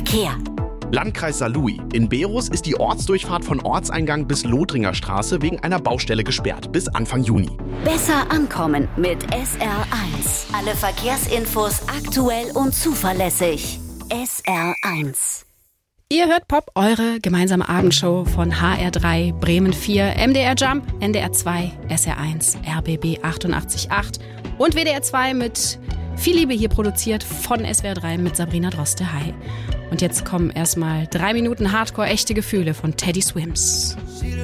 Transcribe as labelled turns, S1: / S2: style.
S1: Verkehr.
S2: Landkreis Saarlouis. In Berus ist die Ortsdurchfahrt von Ortseingang bis Lothringer Straße wegen einer Baustelle gesperrt bis Anfang Juni.
S1: Besser ankommen mit SR1. Alle Verkehrsinfos aktuell und zuverlässig. SR1.
S3: Ihr hört Pop, eure gemeinsame Abendshow von HR3, Bremen 4, MDR Jump, NDR 2, SR1, RBB 88.8 und WDR 2 mit viel Liebe hier produziert von SWR 3 mit Sabrina Droste. Hi. Und jetzt kommen erstmal 3 Minuten Hardcore echte Gefühle von Teddy Swims.